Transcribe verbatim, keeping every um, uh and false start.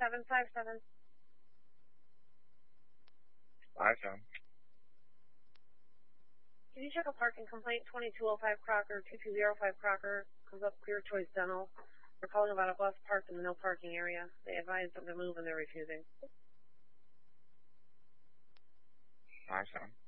seven five seven. five seven. Can you check a parking complaint, twenty-two oh five Crocker, two two zero five Crocker, comes up Clear Choice Dental. We're calling about a bus parked in the no parking area. They advised them to move and they're refusing. five seven.